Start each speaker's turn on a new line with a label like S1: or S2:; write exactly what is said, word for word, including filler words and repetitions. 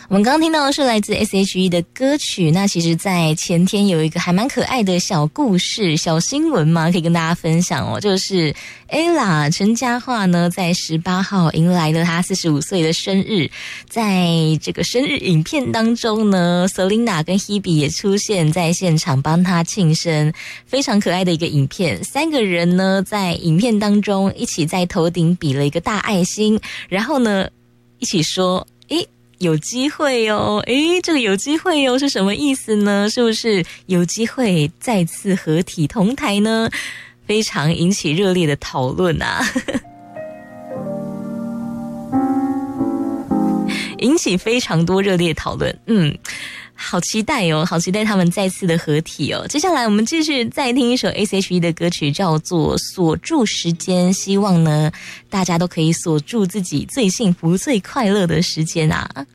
S1: 我们刚刚听到的是来自 S H E 的歌曲，那其实在前天有一个还蛮可爱的小故事、小新闻嘛，可以跟大家分享哦，就是 Ella 陈嘉桦呢在十八号迎来了她四十五岁的生日，在这个生日影片当中呢 Selina 跟 Hebe 也出现在现场帮她庆生，非常可爱的一个影片，三个人呢在影片当中一起在头顶比了一个大爱心，然后呢一起说诶有机会哦，诶，这个有机会哦是什么意思呢？是不是有机会再次合体同台呢？非常引起热烈的讨论啊，引起非常多热烈讨论。嗯，好期待哦，好期待他们再次的合体哦。接下来我们继续再听一首 S H E 的歌曲，叫做《锁住时间》，希望呢大家都可以锁住自己最幸福最快乐的时间啊。